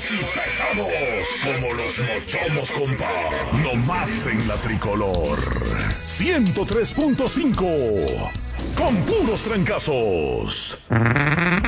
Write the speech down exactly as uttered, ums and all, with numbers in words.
y pesados como los mochomos, compa. No más en la tricolor. ciento tres punto cinco con puros trancazos.